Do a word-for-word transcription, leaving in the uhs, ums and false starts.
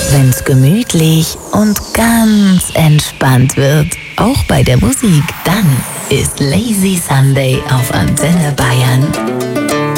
Wenn's gemütlich und ganz entspannt wird, auch bei der Musik, dann ist Lazy Sunday auf Antenne Bayern.